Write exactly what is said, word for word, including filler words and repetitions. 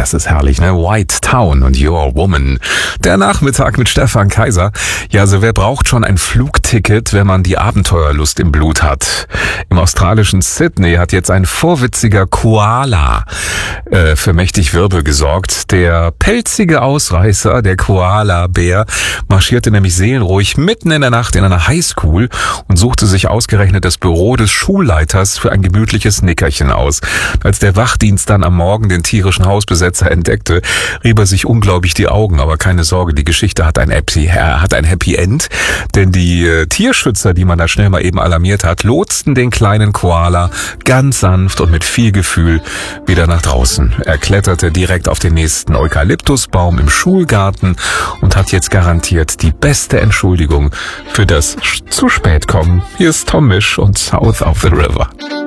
das ist herrlich, ne? White Town und Your Woman. Der Nachmittag mit Stefan Kaiser. Ja, also wer braucht schon ein Flugticket, wenn man die Abenteuerlust im Blut hat? Im australischen Sydney hat jetzt ein vorwitziger Koala äh, für mächtig Wirbel gesorgt. Der pelzige Ausreißer, der Koala-Bär, marschierte nämlich seelenruhig mitten in der Nacht in einer Highschool und suchte sich ausgerechnet das Büro des Schulleiters für ein gemütliches Nickerchen aus. Als der Wachdienst dann am Morgen den tierischen Hausbesetzer entdeckte, rieb er sich unglaublich die Augen. Aber keine Sorge, die Geschichte hat ein Happy, hat ein Happy End, denn die äh, Tierschützer, die man da schnell mal eben alarmiert hat, lotsten den kleinen Koala ganz sanft und mit viel Gefühl wieder nach draußen. Er kletterte direkt auf den nächsten Eukalyptusbaum im Schulgarten und hat jetzt garantiert die beste Entschuldigung für das zu spät kommen. Hier ist Tom Misch und South of the River.